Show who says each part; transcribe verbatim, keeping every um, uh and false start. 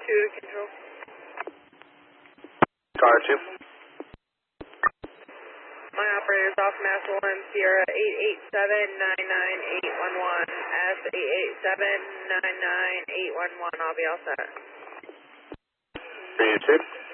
Speaker 1: two to control.
Speaker 2: Car two.
Speaker 1: My operator's off Mass one, Sierra eight eight seven nine nine eight one one, S eight eight seven nine nine eight one one, I'll be all set.
Speaker 2: three two.